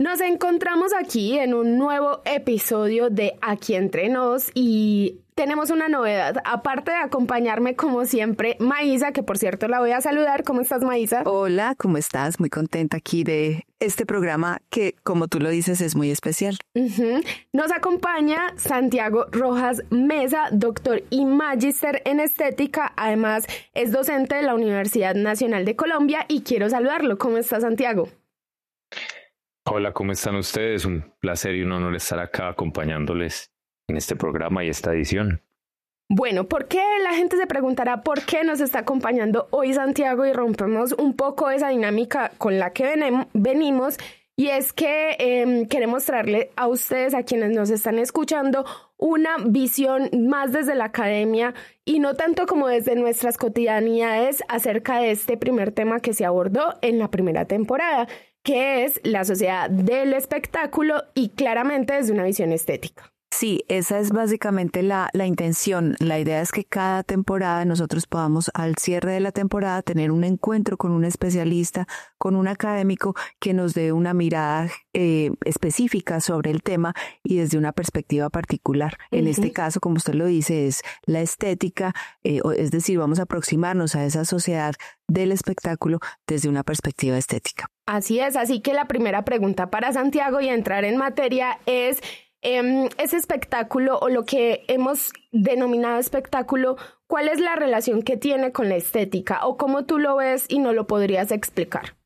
Nos encontramos aquí en un nuevo episodio de Aquí Entre Nos y tenemos una novedad. Aparte de acompañarme como siempre, Maísa, que por cierto la voy a saludar. ¿Cómo estás, Maísa? Hola, ¿cómo estás? Muy contenta aquí de este programa que, como tú lo dices, es muy especial. Nos acompaña Santiago Rojas Mesa, doctor y magíster en estética. Además, es docente de la Universidad Nacional de Colombia y quiero saludarlo. ¿Cómo está, Santiago? Hola, ¿cómo están ustedes? Un placer y un honor estar acá acompañándoles en este programa y esta edición. Bueno, ¿por qué la gente se preguntará por qué nos está acompañando hoy Santiago? Y rompemos un poco esa dinámica con la que venimos, y es que queremos traerle a ustedes, a quienes nos están escuchando, una visión más desde la academia y no tanto como desde nuestras cotidianidades acerca de este primer tema que se abordó en la primera temporada, que es la sociedad del espectáculo y claramente desde una visión estética. Sí, esa es básicamente la intención. La idea es que cada temporada nosotros podamos, al cierre de la temporada, tener un encuentro con un especialista, con un académico que nos dé una mirada específica sobre el tema y desde una perspectiva particular. En este caso, como usted lo dice, es la estética, es decir, vamos a aproximarnos a esa sociedad del espectáculo desde una perspectiva estética. Así es, así que la primera pregunta para Santiago y entrar en materia es: ese espectáculo o lo que hemos denominado espectáculo, ¿cuál es la relación que tiene con la estética o cómo tú lo ves y no lo podrías explicar?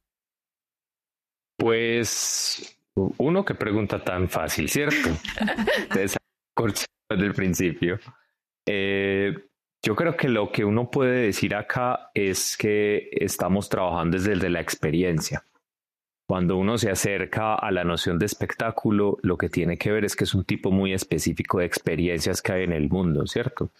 Pues uno, qué pregunta tan fácil, ¿cierto? Desde el principio. Yo creo que lo que uno puede decir acá es que estamos trabajando desde la experiencia. Cuando uno se acerca a la noción de espectáculo, lo que tiene que ver es que es un tipo muy específico de experiencias que hay en el mundo, ¿cierto?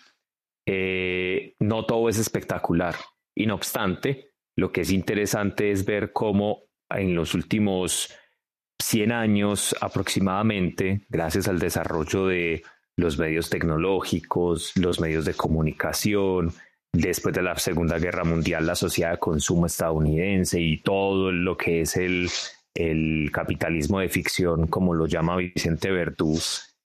No todo es espectacular. Y no obstante, lo que es interesante es ver cómo en los últimos 100 años aproximadamente, gracias al desarrollo de los medios tecnológicos, los medios de comunicación, después de la Segunda Guerra Mundial, la sociedad de consumo estadounidense y todo lo que es el capitalismo de ficción, como lo llama Vicente Verdú,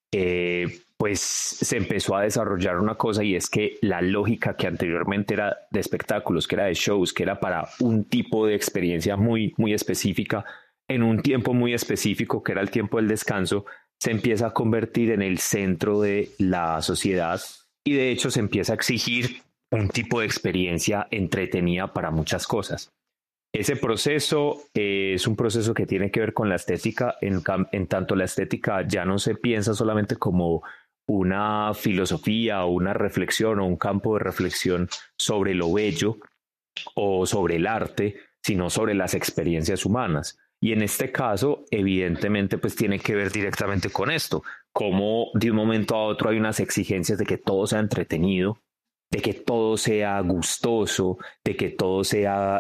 pues se empezó a desarrollar una cosa, y es que la lógica que anteriormente era de espectáculos, que era de shows, que era para un tipo de experiencia muy, muy específica, en un tiempo muy específico, que era el tiempo del descanso, se empieza a convertir en el centro de la sociedad y de hecho se empieza a exigir un tipo de experiencia entretenida para muchas cosas. Ese proceso es un proceso que tiene que ver con la estética, en tanto la estética ya no se piensa solamente como una filosofía o una reflexión o un campo de reflexión sobre lo bello o sobre el arte, sino sobre las experiencias humanas. Y en este caso, evidentemente, pues tiene que ver directamente con esto, como de un momento a otro hay unas exigencias de que todo sea entretenido, de que todo sea gustoso, de que todo sea,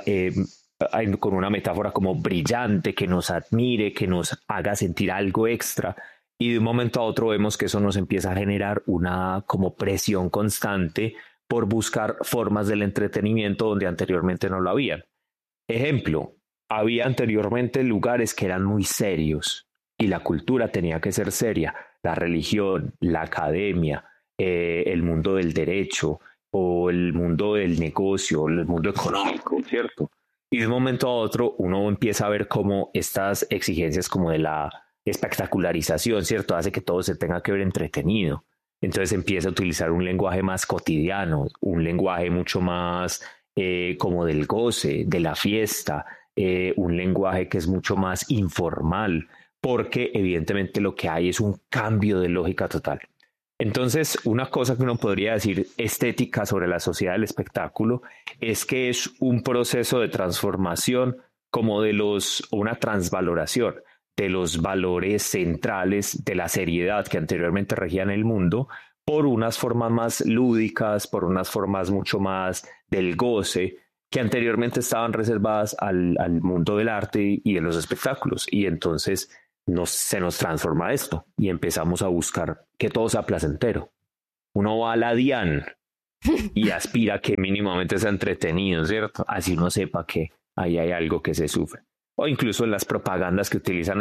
con una metáfora como brillante, que nos admire, que nos haga sentir algo extra. Y de un momento a otro vemos que eso nos empieza a generar una como presión constante por buscar formas del entretenimiento donde anteriormente no lo habían. Ejemplo, había anteriormente lugares que eran muy serios y la cultura tenía que ser seria. La religión, la academia, el mundo del derecho, o el mundo del negocio, el mundo económico, ¿cierto? Y de un momento a otro uno empieza a ver cómo estas exigencias como de la espectacularización, ¿cierto? Hace que todo se tenga que ver entretenido. Entonces empieza a utilizar un lenguaje más cotidiano, un lenguaje mucho más como del goce, de la fiesta, un lenguaje que es mucho más informal, porque evidentemente lo que hay es un cambio de lógica total. Entonces, una cosa que uno podría decir estética sobre la sociedad del espectáculo es que es un proceso de transformación como una transvaloración de los valores centrales de la seriedad que anteriormente regían el mundo por unas formas más lúdicas, por unas formas mucho más del goce que anteriormente estaban reservadas al mundo del arte y de los espectáculos. Y entonces se nos transforma esto y empezamos a buscar que todo sea placentero. Uno va a la DIAN y aspira a que mínimamente sea entretenido, ¿cierto? Así uno sepa que ahí hay algo que se sufre. o incluso en las propagandas que utilizan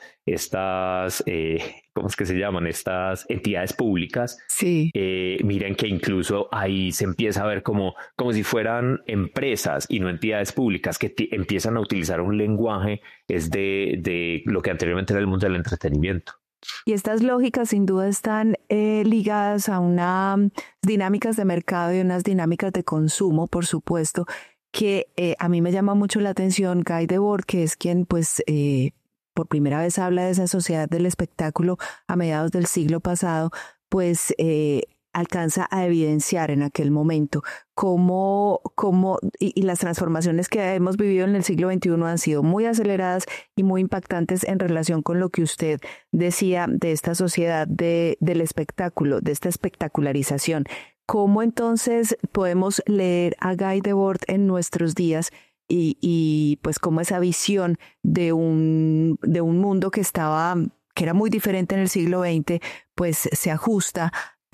¿cómo es que se llaman? Estas entidades públicas. Sí. Miren que incluso ahí se empieza a ver como si fueran empresas y no entidades públicas que empiezan a utilizar un lenguaje de lo que anteriormente era el mundo del entretenimiento. Y estas lógicas sin duda están ligadas a unas dinámicas de mercado y unas dinámicas de consumo, por supuesto, que a mí me llama mucho la atención Guy Debord, que es quien pues por primera vez habla de esa sociedad del espectáculo a mediados del siglo pasado, pues alcanza a evidenciar en aquel momento cómo y las transformaciones que hemos vivido en el siglo XXI han sido muy aceleradas y muy impactantes en relación con lo que usted decía de esta sociedad del espectáculo, de esta espectacularización. ¿Cómo entonces podemos leer a Guy Debord en nuestros días y pues cómo esa visión de un mundo que era muy diferente en el siglo XX, pues se ajusta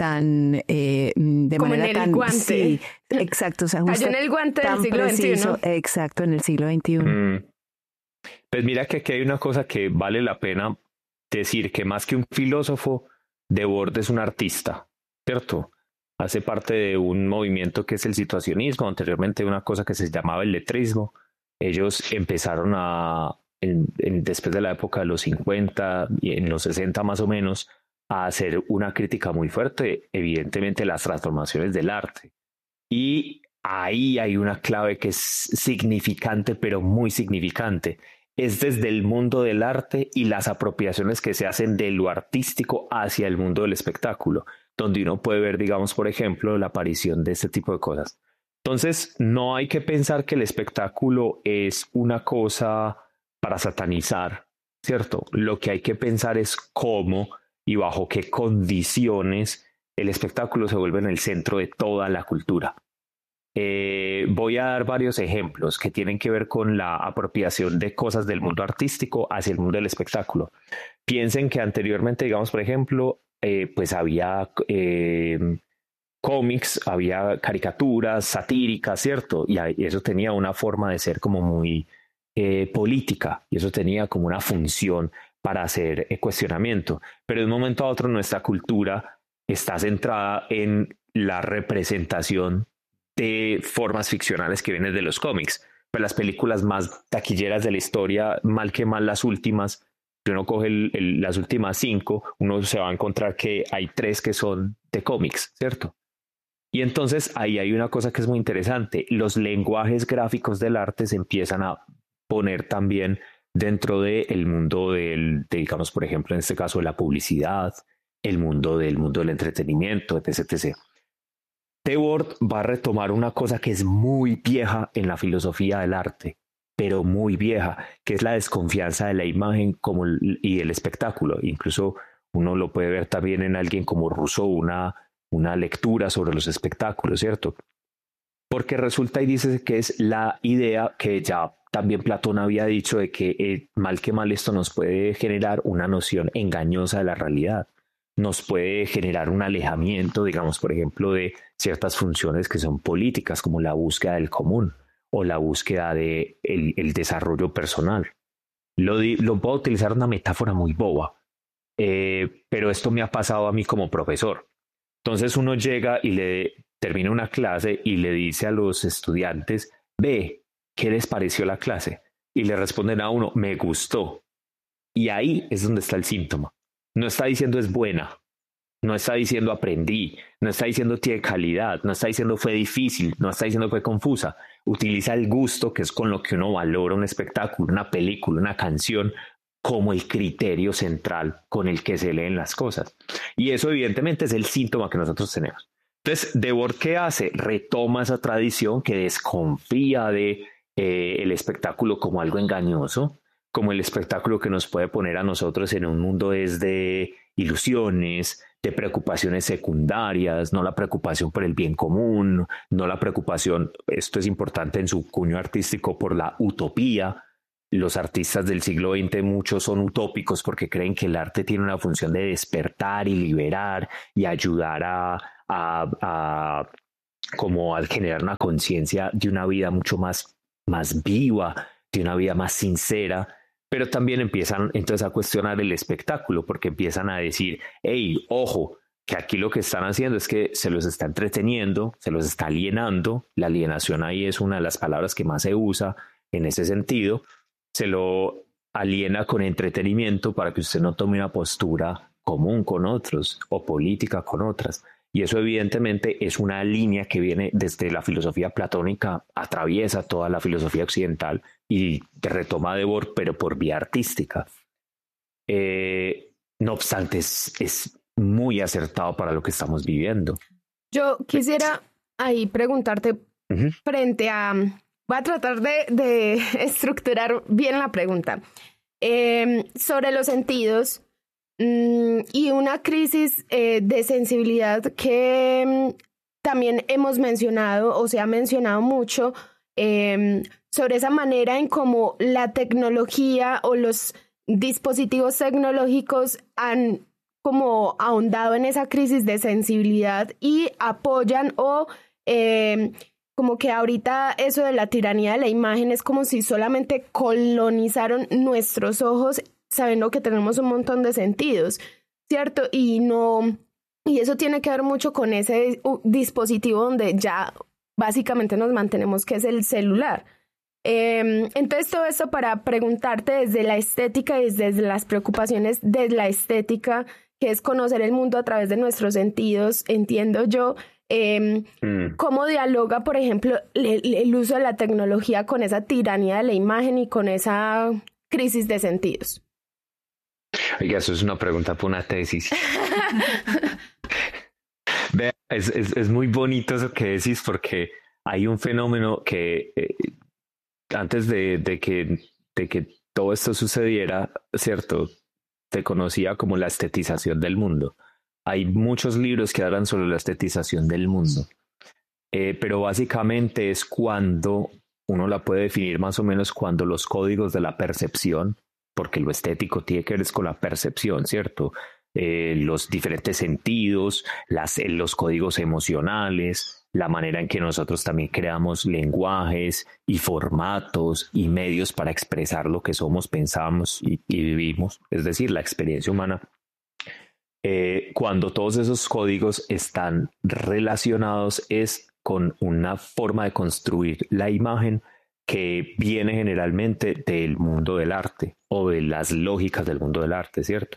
de como manera en el tan guante. Sí, exacto, se ajusta. Cayó en el guante del tan siglo preciso, XXI. exacto, en el siglo XXI. Pues mira que aquí hay una cosa que vale la pena decir, que más que un filósofo, Debord es un artista, ¿cierto? Hace parte de un movimiento que es el situacionismo, anteriormente una cosa que se llamaba el letrismo. Ellos empezaron después de la época de los 50 y en los 60 más o menos, a hacer una crítica muy fuerte, evidentemente, las transformaciones del arte. Y ahí hay una clave que es significante, pero muy significante. Es desde el mundo del arte y las apropiaciones que se hacen de lo artístico hacia el mundo del espectáculo, donde uno puede ver, digamos, por ejemplo, la aparición de este tipo de cosas. Entonces, no hay que pensar que el espectáculo es una cosa para satanizar, ¿cierto? Lo que hay que pensar es cómo y bajo qué condiciones el espectáculo se vuelve en el centro de toda la cultura. Voy a dar varios ejemplos que tienen que ver con la apropiación de cosas del mundo artístico hacia el mundo del espectáculo. Piensen que anteriormente, digamos, por ejemplo, pues había cómics, había caricaturas satíricas, ¿cierto? Y eso tenía una forma de ser como muy política, y eso tenía como una función para hacer cuestionamiento. Pero de un momento a otro nuestra cultura está centrada en la representación de formas ficcionales que vienen de los cómics. Pues las películas más taquilleras de la historia, mal que mal las últimas, si uno coge las últimas 5, uno se va a encontrar que hay 3 que son de cómics, ¿cierto? Y entonces ahí hay una cosa que es muy interesante. Los lenguajes gráficos del arte se empiezan a poner también dentro del mundo digamos, por ejemplo, en este caso, de la publicidad, el mundo del entretenimiento, etc. Debord va a retomar una cosa que es muy vieja en la filosofía del arte, pero muy vieja, que es la desconfianza de la imagen y el espectáculo. Incluso uno lo puede ver también en alguien como Rousseau, una lectura sobre los espectáculos, ¿cierto? Porque resulta y dice que es la idea que ya también Platón había dicho de que mal que mal esto nos puede generar una noción engañosa de la realidad. Nos puede generar un alejamiento, digamos, por ejemplo, de ciertas funciones que son políticas, como la búsqueda del común o la búsqueda de el desarrollo personal. Lo puedo utilizar una metáfora muy boba, pero esto me ha pasado a mí como profesor. Entonces uno llega y termina una clase y le dice a los estudiantes, ve, ¿qué les pareció la clase? Y le responden a uno, me gustó. Y ahí es donde está el síntoma. No está diciendo es buena, no está diciendo aprendí, no está diciendo tiene calidad, no está diciendo fue difícil, no está diciendo fue confusa. Utiliza el gusto, que es con lo que uno valora un espectáculo, una película, una canción, como el criterio central con el que se leen las cosas. Y eso evidentemente es el síntoma que nosotros tenemos. Entonces, Debord, ¿qué hace? Retoma esa tradición que desconfía de el espectáculo como algo engañoso, como el espectáculo que nos puede poner a nosotros en un mundo de ilusiones, de preocupaciones secundarias, no la preocupación por el bien común, no la preocupación, esto es importante en su cuño artístico, por la utopía. Los artistas del siglo XX muchos son utópicos porque creen que el arte tiene una función de despertar y liberar y ayudar a generar una conciencia de una vida mucho más viva, de una vida más sincera, pero también empiezan entonces a cuestionar el espectáculo, porque empiezan a decir, hey, ojo, que aquí lo que están haciendo es que se los está entreteniendo, se los está alienando. La alienación ahí es una de las palabras que más se usa en ese sentido. Se lo aliena con entretenimiento para que usted no tome una postura común con otros o política con otras. Y eso evidentemente es una línea que viene desde la filosofía platónica, atraviesa toda la filosofía occidental y retoma Debord, pero por vía artística. No obstante, es muy acertado para lo que estamos viviendo. Yo quisiera ahí preguntarte frente a... Voy a tratar de estructurar bien la pregunta. Sobre los sentidos y una crisis de sensibilidad que también hemos mencionado o se ha mencionado mucho sobre esa manera en cómo la tecnología o los dispositivos tecnológicos han como ahondado en esa crisis de sensibilidad y apoyan o como que ahorita eso de la tiranía de la imagen es como si solamente colonizaron nuestros ojos sabiendo que tenemos un montón de sentidos, ¿cierto? Y eso tiene que ver mucho con ese dispositivo donde ya básicamente nos mantenemos, que es el celular. Entonces todo esto para preguntarte desde la estética y desde las preocupaciones de la estética, que es conocer el mundo a través de nuestros sentidos, entiendo yo, cómo dialoga, por ejemplo, el uso de la tecnología con esa tiranía de la imagen y con esa crisis de sentidos. Oiga, eso es una pregunta para una tesis. Vea, es muy bonito eso que decís, porque hay un fenómeno que antes de que todo esto sucediera, ¿cierto?, se conocía como la estetización del mundo. Hay muchos libros que hablan sobre la estetización del mundo, pero básicamente es cuando uno la puede definir más o menos cuando los códigos de la percepción, porque lo estético tiene que ver con la percepción, ¿cierto? Los diferentes sentidos, los códigos emocionales, la manera en que nosotros también creamos lenguajes y formatos y medios para expresar lo que somos, pensamos y vivimos, es decir, la experiencia humana. Cuando todos esos códigos están relacionados es con una forma de construir la imagen que viene generalmente del mundo del arte o de las lógicas del mundo del arte, ¿cierto?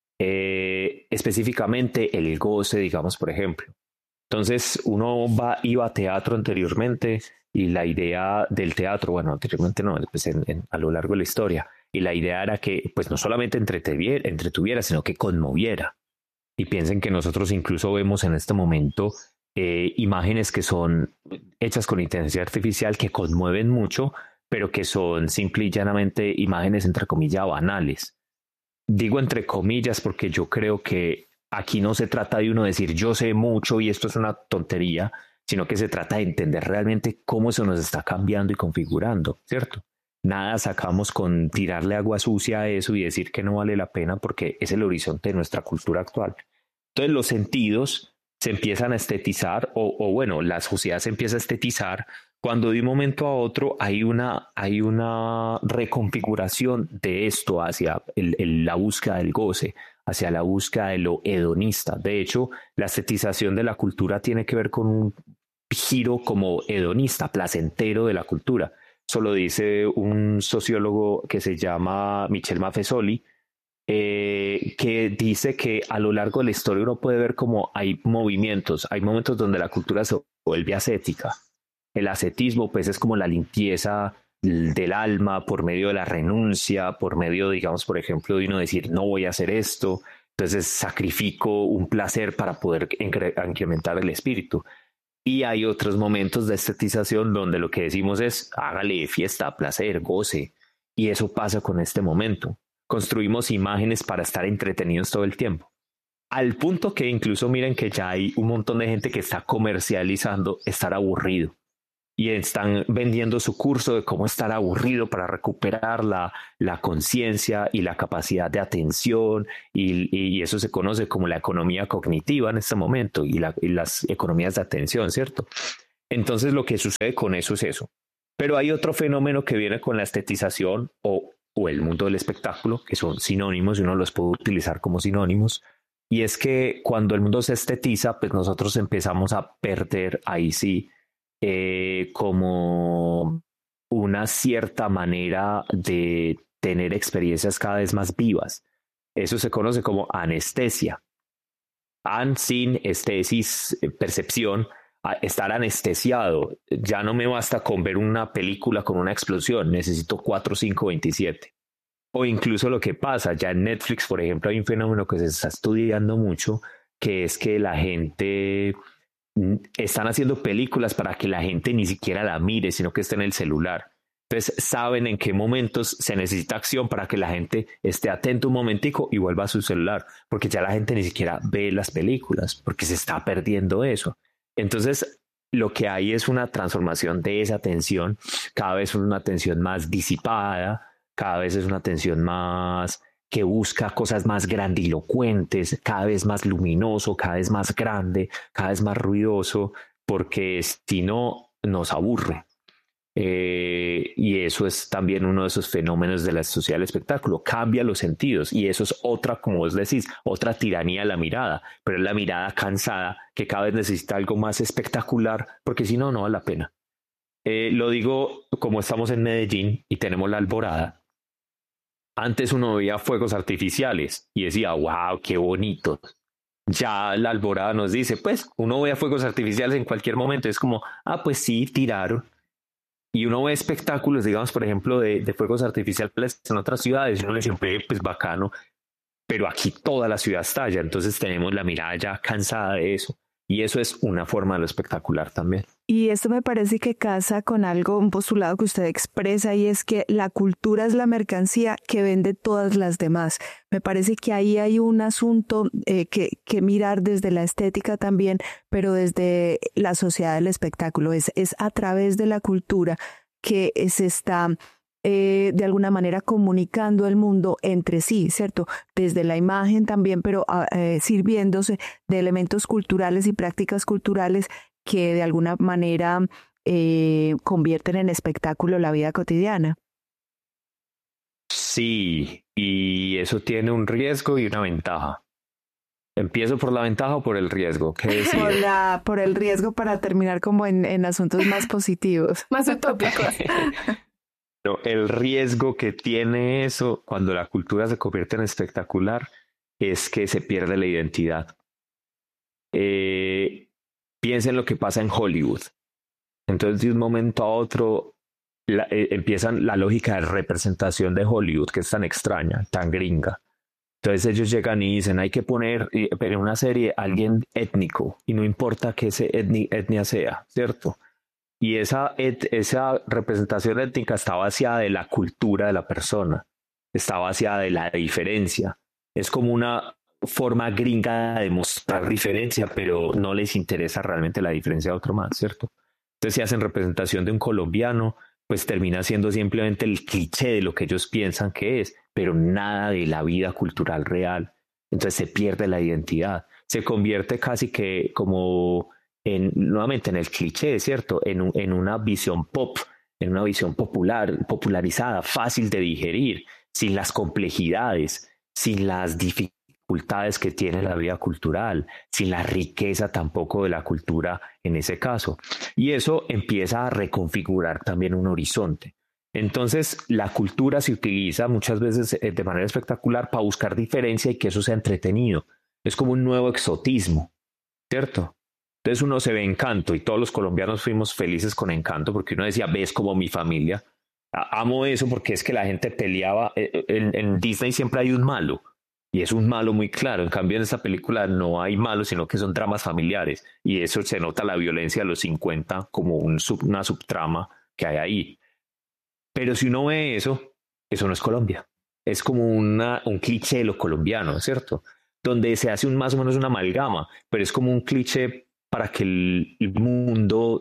Específicamente el goce, digamos, por ejemplo. Entonces uno iba a teatro anteriormente y la idea del teatro, bueno, anteriormente no, pues a lo largo de la historia, y la idea era que pues no solamente entretuviera, sino que conmoviera. Y piensen que nosotros incluso vemos en este momento imágenes que son hechas con inteligencia artificial que conmueven mucho, pero que son simple y llanamente imágenes entre comillas banales. Digo entre comillas porque yo creo que aquí no se trata de uno decir yo sé mucho y esto es una tontería, sino que se trata de entender realmente cómo eso nos está cambiando y configurando, ¿cierto? Nada sacamos con tirarle agua sucia a eso y decir que no vale la pena porque es el horizonte de nuestra cultura actual. Entonces los sentidos se empiezan a estetizar o bueno, la sociedad se empieza a estetizar cuando de un momento a otro hay una reconfiguración de esto hacia la búsqueda del goce, hacia la búsqueda de lo hedonista. De hecho, la estetización de la cultura tiene que ver con un giro como hedonista, placentero de la cultura. Eso lo dice un sociólogo que se llama Michel Maffesoli, que dice que a lo largo de la historia uno puede ver como hay momentos donde la cultura se vuelve ascética. El ascetismo pues es como la limpieza del alma por medio de la renuncia, por medio, digamos, por ejemplo, de uno decir no voy a hacer esto, entonces sacrifico un placer para poder incrementar el espíritu. Y hay otros momentos de estetización donde lo que decimos es hágale fiesta, placer, goce, y eso pasa con este momento. Construimos imágenes para estar entretenidos todo el tiempo. Al punto que incluso miren que ya hay un montón de gente que está comercializando estar aburrido. Y están vendiendo su curso de cómo estar aburrido para recuperar la conciencia y la capacidad de atención. Y eso se conoce como la economía cognitiva en este momento y las economías de atención, ¿cierto? Entonces lo que sucede con eso es eso. Pero hay otro fenómeno que viene con la estetización o el mundo del espectáculo, que son sinónimos y uno los puede utilizar como sinónimos. Y es que cuando el mundo se estetiza, pues nosotros empezamos a perder ahí sí como una cierta manera de tener experiencias cada vez más vivas. Eso se conoce como anestesia. An, sin, estesis, percepción, estar anestesiado. Ya no me basta con ver una película con una explosión, necesito 4, 5, 27. O incluso lo que pasa, ya en Netflix, por ejemplo, hay un fenómeno que se está estudiando mucho, que es que la gente están haciendo películas para que la gente ni siquiera la mire, sino que esté en el celular. Entonces saben en qué momentos se necesita acción para que la gente esté atento un momentico y vuelva a su celular, porque ya la gente ni siquiera ve las películas, porque se está perdiendo eso. Entonces lo que hay es una transformación de esa atención, cada vez es una atención más disipada, cada vez es una atención más que busca cosas más grandilocuentes, cada vez más luminoso, cada vez más grande, cada vez más ruidoso, porque si no, nos aburre. Y eso es también uno de esos fenómenos de la sociedad del espectáculo, cambia los sentidos y eso es otra, como vos decís, otra tiranía de la mirada, pero es la mirada cansada que cada vez necesita algo más espectacular porque si no, no vale la pena. Lo digo como estamos en Medellín y tenemos la Alborada. Antes uno veía fuegos artificiales y decía, wow, qué bonito. Ya la Alborada nos dice, pues uno ve fuegos artificiales en cualquier momento, es como, pues sí, tiraron. Y uno ve espectáculos, digamos, por ejemplo, de fuegos artificiales en otras ciudades, y uno le dice, pues bacano, pero aquí toda la ciudad estalla, entonces tenemos la mirada ya cansada de eso. Y eso es una forma de lo espectacular también. Y esto me parece que casa con algo, un postulado que usted expresa, y es que la cultura es la mercancía que vende todas las demás. Me parece que ahí hay un asunto que mirar desde la estética también, pero desde la sociedad del espectáculo. Es a través de la cultura que se está de alguna manera comunicando el mundo entre sí, ¿cierto? Desde la imagen también, pero sirviéndose de elementos culturales y prácticas culturales que de alguna manera convierten en espectáculo la vida cotidiana. Sí, y eso tiene un riesgo y una ventaja. ¿Empiezo por la ventaja o por el riesgo? ¿Qué decir? Por el riesgo para terminar como en asuntos más positivos. Más utópicos. Pero el riesgo que tiene eso cuando la cultura se convierte en espectacular es que se pierde la identidad. Piensen lo que pasa en Hollywood. Entonces, de un momento a otro, empiezan la lógica de representación de Hollywood, que es tan extraña, tan gringa. Entonces ellos llegan y dicen, hay que poner en una serie a alguien étnico, y no importa qué etnia sea, ¿cierto? Y esa representación étnica está vaciada de la cultura de la persona, está vaciada de la diferencia. Es como una forma gringa de mostrar diferencia, pero no les interesa realmente la diferencia de otro más, ¿cierto? Entonces si hacen representación de un colombiano, pues termina siendo simplemente el cliché de lo que ellos piensan que es, pero nada de la vida cultural real. Entonces se pierde la identidad, se convierte casi que como nuevamente en el cliché, ¿cierto? En una visión pop, en una visión popularizada, fácil de digerir, sin las complejidades, sin las dificultades que tiene la vida cultural, sin la riqueza tampoco de la cultura en ese caso. Y eso empieza a reconfigurar también un horizonte. Entonces, la cultura se utiliza muchas veces de manera espectacular para buscar diferencia y que eso sea entretenido. Es como un nuevo exotismo, ¿cierto? Entonces uno se ve Encanto y todos los colombianos fuimos felices con Encanto porque uno decía, ves como mi familia. Amo eso porque es que la gente peleaba. En Disney siempre hay un malo y es un malo muy claro. En cambio en esta película no hay malos, sino que son dramas familiares y eso se nota la violencia de los 50 como una subtrama que hay ahí. Pero si uno ve eso no es Colombia. Es como un cliché de lo colombiano, ¿cierto? Donde se hace más o menos una amalgama, pero es como un cliché para que el mundo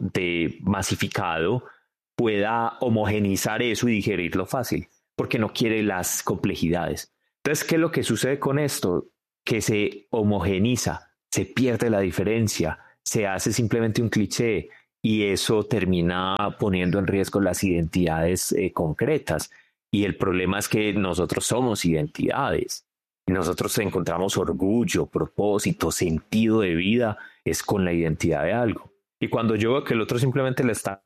masificado pueda homogenizar eso y digerirlo fácil, porque no quiere las complejidades. Entonces, ¿qué es lo que sucede con esto? Que se homogeniza, se pierde la diferencia, se hace simplemente un cliché y eso termina poniendo en riesgo las identidades concretas. Y el problema es que nosotros somos identidades. Y nosotros encontramos orgullo, propósito, sentido de vida, es con la identidad de algo. Y cuando yo veo que el otro simplemente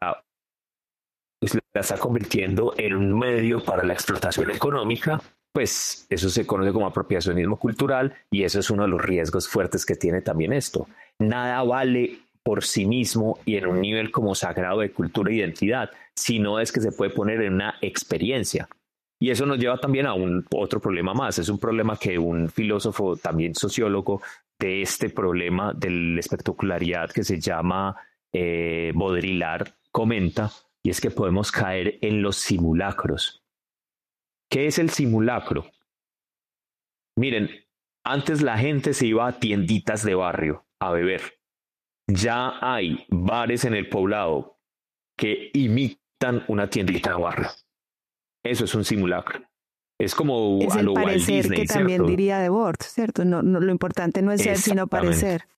la está convirtiendo en un medio para la explotación económica, pues eso se conoce como apropiacionismo cultural, y eso es uno de los riesgos fuertes que tiene también esto. Nada vale por sí mismo y en un nivel como sagrado de cultura e identidad, sino es que se puede poner en una experiencia. Y eso nos lleva también a otro problema más. Es un problema que un filósofo, también sociólogo, de este problema de la espectacularidad que se llama Baudrillard, comenta, y es que podemos caer en los simulacros. ¿Qué es el simulacro? Miren, antes la gente se iba a tienditas de barrio a beber. Ya hay bares en el poblado que imitan una tiendita de barrio. Eso es un simulacro. Es como es a lo Walt Disney, que ¿cierto? también diría Debord, ¿cierto? No, lo importante no es ser, sino parecer.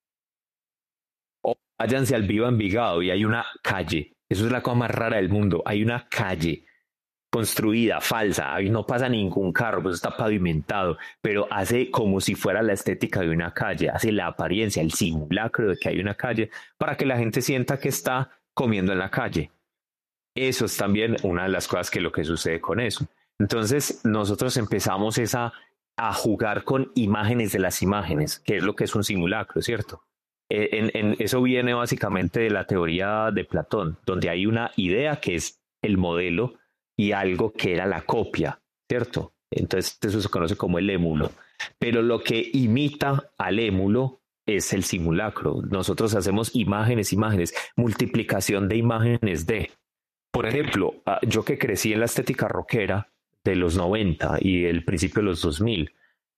O váyanse al Viva Envigado y hay una calle. Eso es la cosa más rara del mundo. Hay una calle construida, falsa. Ahí no pasa ningún carro, pues está pavimentado, pero hace como si fuera la estética de una calle. Hace la apariencia, el simulacro de que hay una calle para que la gente sienta que está comiendo en la calle. Eso es también una de las cosas que lo que sucede con eso. Entonces nosotros empezamos a jugar con imágenes de las imágenes, que es lo que es un simulacro, ¿cierto? Eso viene básicamente de la teoría de Platón, donde hay una idea que es el modelo y algo que era la copia, ¿cierto? Entonces eso se conoce como el émulo. Pero lo que imita al émulo es el simulacro. Nosotros hacemos imágenes, multiplicación de imágenes de... Por ejemplo, yo que crecí en la estética rockera de los 90 y el principio de los 2000,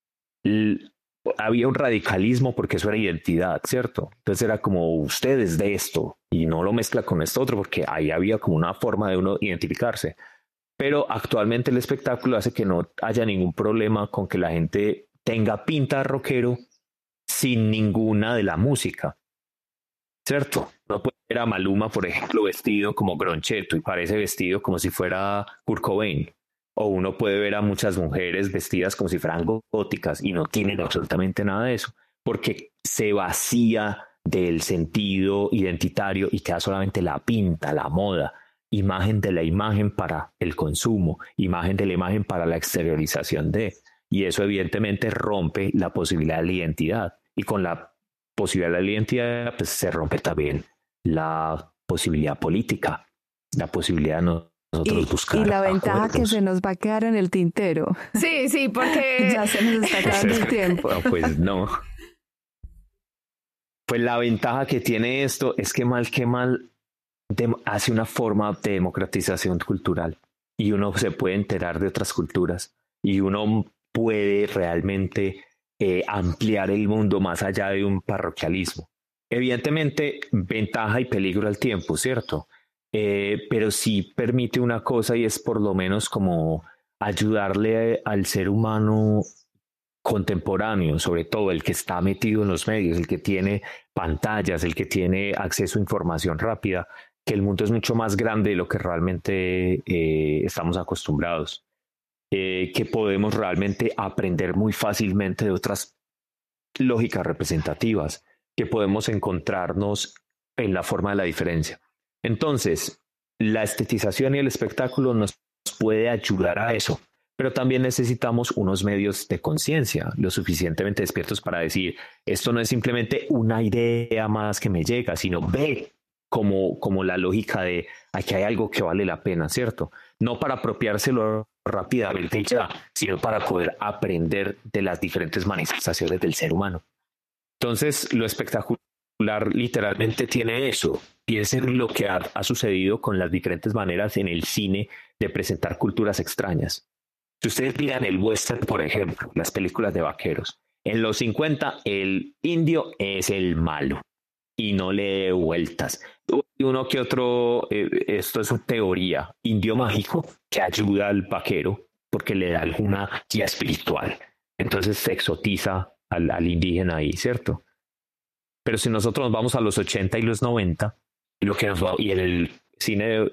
había un radicalismo porque eso era identidad, ¿cierto? Entonces era como ustedes de esto y no lo mezcla con esto otro porque ahí había como una forma de uno identificarse. Pero actualmente el espectáculo hace que no haya ningún problema con que la gente tenga pinta de rockero sin ninguna de la música, ¿cierto? No puede ver a Maluma, por ejemplo, vestido como Groncheto y parece vestido como si fuera Kurt Cobain. O uno puede ver a muchas mujeres vestidas como si fueran góticas y no tienen absolutamente nada de eso, porque se vacía del sentido identitario y queda solamente la pinta, la moda, imagen de la imagen para el consumo, imagen de la imagen para la exteriorización de. Y eso evidentemente rompe la posibilidad de la identidad. Y con la posibilidad de la identidad, pues se rompe también la posibilidad política, la posibilidad de nosotros buscar. Y la ventaja que se nos va a quedar en el tintero. Sí, porque ya se nos está acabando el tiempo. Pues no. Pues la ventaja que tiene esto es que mal hace una forma de democratización cultural y uno se puede enterar de otras culturas y uno puede realmente ampliar el mundo más allá de un parroquialismo. Evidentemente, ventaja y peligro al tiempo, ¿cierto? Pero sí permite una cosa y es por lo menos como ayudarle al ser humano contemporáneo, sobre todo el que está metido en los medios, el que tiene pantallas, el que tiene acceso a información rápida, que el mundo es mucho más grande de lo que realmente estamos acostumbrados, que podemos realmente aprender muy fácilmente de otras lógicas representativas, que podemos encontrarnos en la forma de la diferencia. Entonces, la estetización y el espectáculo nos puede ayudar a eso, pero también necesitamos unos medios de conciencia lo suficientemente despiertos para decir, esto no es simplemente una idea más que me llega, sino ve como la lógica de aquí hay algo que vale la pena, ¿cierto? No para apropiárselo rápidamente ya, sino para poder aprender de las diferentes manifestaciones del ser humano. Entonces, lo espectacular literalmente tiene eso. Piensen lo que ha sucedido con las diferentes maneras en el cine de presentar culturas extrañas. Si ustedes miran el western, por ejemplo, las películas de vaqueros, en los 50 el indio es el malo y no le dé vueltas. Uno que otro, esto es una teoría, indio mágico que ayuda al vaquero porque le da alguna guía espiritual. Entonces se exotiza al indígena ahí, ¿cierto? Pero si nosotros nos vamos a los 80 y los 90, y lo que nos va, y en el cine